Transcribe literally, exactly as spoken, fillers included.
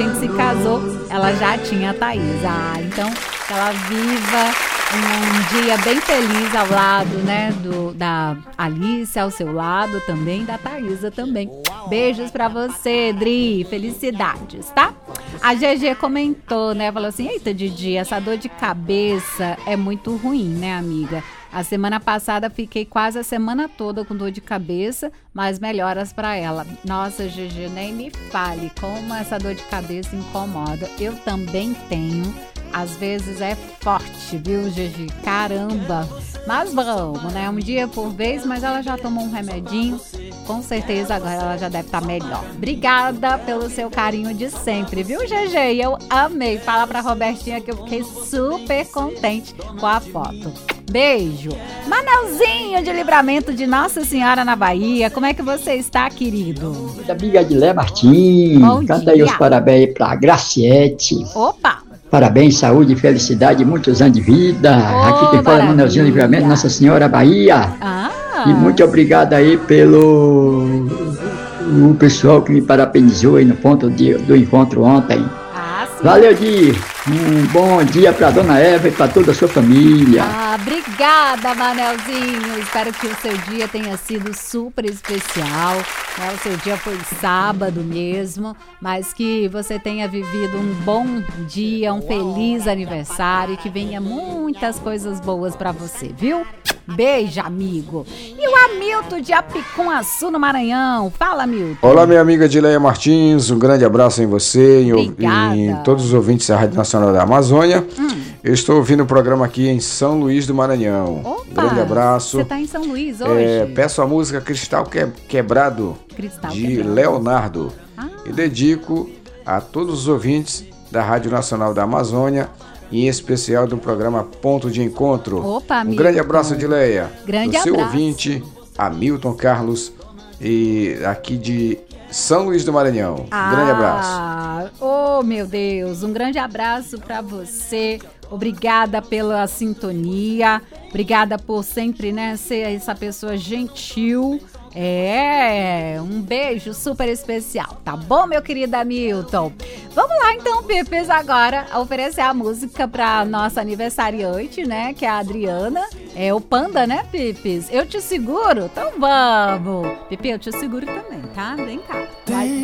gente se casou, ela já tinha a Thaís. Ah, então que ela viva um dia bem feliz ao lado, né, do, da Alice, ao seu lado também, da Thaísa também. Beijos pra você, Dri, felicidades, tá? A G G comentou, né, falou assim, eita, Didi, essa dor de cabeça é muito ruim, né, amiga? A semana passada fiquei quase a semana toda com dor de cabeça, mas melhoras pra ela. Nossa, G G, nem me fale como essa dor de cabeça incomoda. Eu também tenho. Às vezes é forte, viu, Gigi? Caramba! Mas vamos, né? Um dia por vez, mas ela já tomou um remedinho. Com certeza agora ela já deve estar melhor. Obrigada pelo seu carinho de sempre, viu, G G? Eu amei. Fala pra Robertinha que eu fiquei super contente com a foto. Beijo. Manelzinho de Livramento de Nossa Senhora na Bahia. Como é que você está, querido? Da Amiga de Lé Martins. Bom Canta dia. aí os parabéns pra Graciete. Opa! Parabéns, saúde, felicidade, muitos anos de vida. Oh, aqui quem fala é Manelzinho de Livramento, Nossa Senhora Bahia. Ah. E muito obrigado aí pelo o pessoal que me parabenizou aí no ponto de, do encontro ontem. Ah, sim. Valeu, Di. Um bom dia pra Dona Eva e pra toda a sua família. Ah, obrigada, Manelzinho. Espero que o seu dia tenha sido super especial. Né? O seu dia foi sábado mesmo, mas que você tenha vivido um bom dia, um feliz aniversário e que venha muitas coisas boas pra você, viu? Beijo, amigo. E o Hamilton de Apicum-Açu, no Maranhão. Fala, Hamilton. Olá, minha amiga Dileia Martins. Um grande abraço em você e Obrigada. em todos os ouvintes da Rádio Nacional da Amazônia. Hum. Eu estou ouvindo o programa aqui em São Luís do Maranhão. Opa, grande abraço. Você está em São Luís hoje? É, peço a música Cristal que- Quebrado, Cristal de Quebrado. Leonardo. Ah. E dedico a todos os ouvintes da Rádio Nacional da Amazônia, em especial do programa Ponto de Encontro. Opa, um Hamilton. grande abraço, Dileia. Grande do seu abraço. ouvinte, Hamilton Carlos, e aqui de São Luís do Maranhão. Um grande abraço. Ah, oh, meu Deus, um grande abraço para você. Obrigada pela sintonia. Obrigada por sempre, né, ser essa pessoa gentil. É, um beijo super especial, tá bom, meu querido Hamilton? Vamos lá então, Pipes, agora oferecer a música pra nossa aniversariante, né, que é a Adriana. É o Panda, né, Pipes? Eu te seguro? Então vamos. Pipe, eu te seguro também, tá? Vem cá. Vai.